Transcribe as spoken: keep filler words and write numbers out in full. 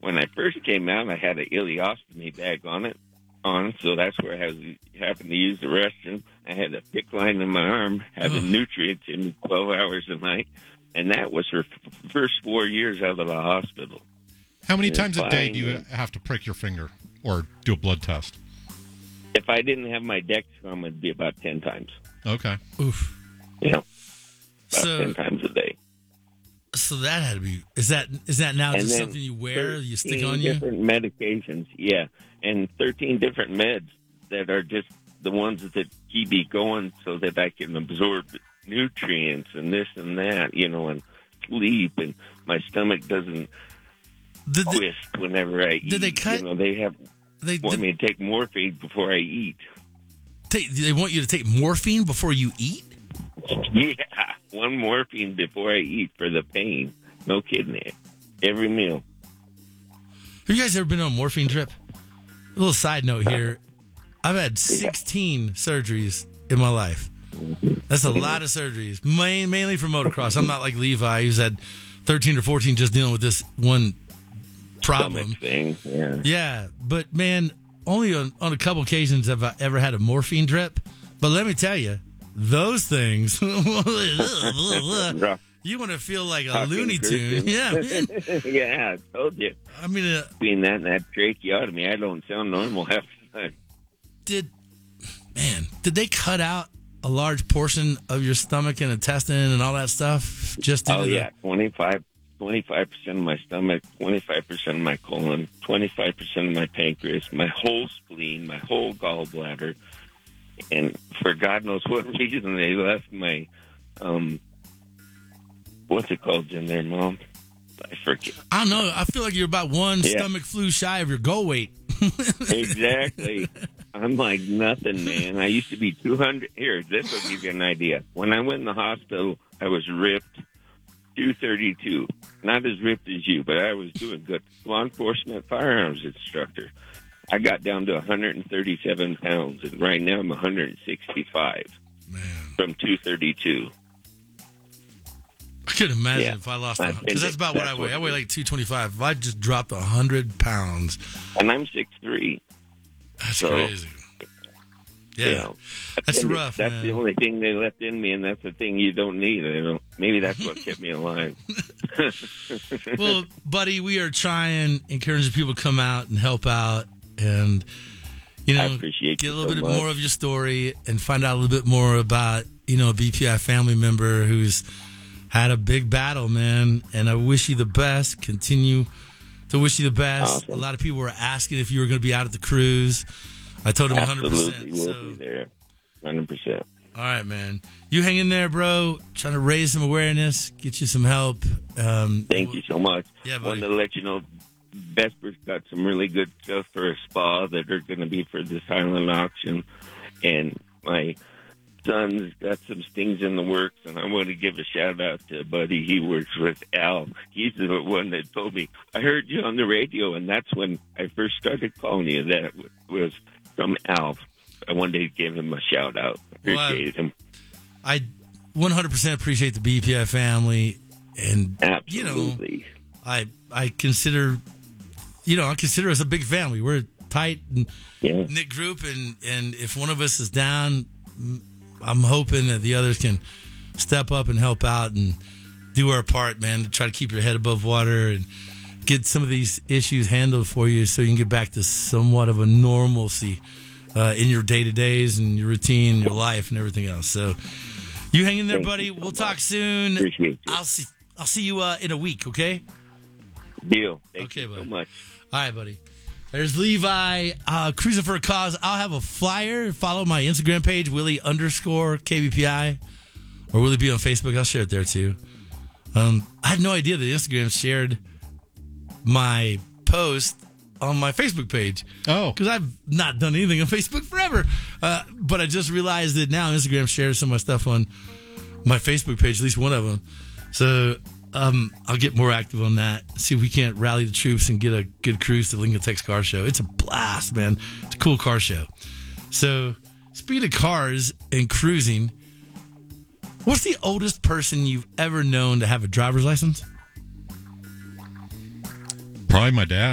when I first came out, I had an ileostomy bag on it, on, so that's where I was happened to use the restroom. I had a PICC line in my arm, having Ugh. nutrients in twelve hours a night, and that was for f- first four years out of the hospital. How many It's times a day fine. do you have to prick your finger or do a blood test? If I didn't have my Dexcom, it'd be about ten times. Okay. Oof. You know, about So- ten times a day. So that had to be. Is that is that now And just then something you wear? You stick thirteen on you? different medications, yeah, and thirteen different meds that are just the ones that keep me going so that I can absorb nutrients and this and that, you know, and sleep, and my stomach doesn't Did they, twist whenever I eat. Did they cut- You know, they have they, want did me to take morphine before I eat. they, they want you to take morphine before you eat? Yeah, one morphine before I eat for the pain. No kidding. Every meal. Have you guys ever been on a morphine drip? A little side note here. I've had sixteen surgeries in my life. That's a lot of surgeries, main, mainly for motocross. I'm not like Levi, who's had thirteen or fourteen just dealing with this one problem. Stomach thing. Yeah. Yeah, but man, only on, on a couple occasions have I ever had a morphine drip. But let me tell you, those things, you Rough. want to feel like a Talking Looney Tune. Christian. Yeah, man. Yeah, I told you. I mean, uh, Between that and that tracheotomy, I don't sound normal half the time. did man, did they cut out a large portion of your stomach and intestine and all that stuff? Just due Oh, to the- yeah, twenty-five, twenty-five percent of my stomach, twenty-five percent of my colon, twenty-five percent of my pancreas, my whole spleen, my whole gallbladder. And for God knows what reason, they left my, um, what's it called in there, Mom? I forget. I don't know. I feel like you're about one Yeah. stomach flu shy of your goal weight. Exactly. I'm like nothing, man. I used to be two hundred. Here, this will give you an idea. When I went in the hospital, I was ripped two thirty-two. Not as ripped as you, but I was doing good. Law enforcement firearms instructor. I got down to one hundred thirty-seven pounds, and right now I'm one hundred sixty-five Man, from two thirty-two. I couldn't imagine Yeah. if I lost I because that's about what that's I weigh. what I it weigh is. like two twenty-five. If I just dropped one hundred pounds, And I'm six three. that's So, crazy. Yeah, You know, that's And rough, That's man. the only thing they left in me, and that's the thing you don't need. You know, maybe that's what kept me alive. Well, buddy, we are trying, encouraging people to come out and help out, and you know, I appreciate get a you little so bit much. more of your story and find out a little bit more about you know a B P I family member who's had a big battle, man. And I wish you the best. Continue to wish you the best. Awesome. A lot of people were asking if you were going to be out at the cruise. I told them one hundred Absolutely, percent. we'll So, be there. one hundred percent. all right, man. You hang in there, bro. Trying to raise some awareness, get you some help. Um, Thank you so much. Yeah, I buddy. wanted to let you know, Vesper's got some really good stuff for a spa that are going to be for the silent auction. And my son's got some things in the works, and I want to give a shout-out to a buddy he works with, Al. He's the one that told me, I heard you on the radio, and that's when I first started calling you. That was from Al. I wanted to give him a shout-out. Appreciate him. I one hundred percent appreciate the B P I family, and you know, Absolutely. I I consider, you know, I consider us a big family. We're a tight and Yeah. knit group, and and if one of us is down, I'm hoping that the others can step up and help out and do our part, man, to try to keep your head above water and get some of these issues handled for you, so you can get back to somewhat of a normalcy uh, in your day to days and your routine, your life, and everything else. So, you hang in there, Thank buddy. you so We'll much. talk soon. Appreciate you. I'll see. I'll see you uh, in a week. Okay. Deal. Thank Okay, you so buddy. much. All right, buddy. There's Levi uh, cruising for a cause. I'll have a flyer. Follow my Instagram page, Willie underscore K B P I, or Willie B on Facebook. I'll share it there too. Um, I had no idea that Instagram shared my post on my Facebook page. Oh. Because I've not done anything on Facebook forever. Uh, but I just realized that now Instagram shares some of my stuff on my Facebook page, at least one of them. So um, I'll get more active on that. See if we can't rally the troops and get a good cruise to Lincoln Tech's car show. It's a blast, man. It's a cool car show. So speaking of cars and cruising, what's the oldest person you've ever known to have a driver's license? Probably my dad.